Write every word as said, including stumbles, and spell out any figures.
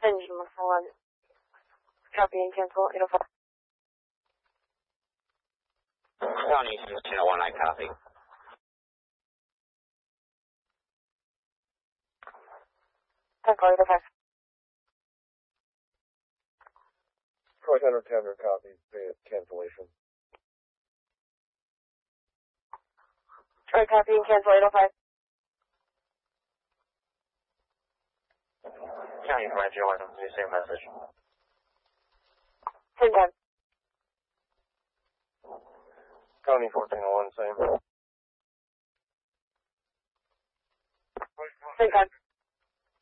Engine one. Copy and cancel eight oh five. County channel one, I copy. Cancel eight oh five. Troy Thunder Tender copy, cancellation. Troy copy and cancel eight oh five. County Command zero one, same message. Same time. County fourteen oh one, same. Same time.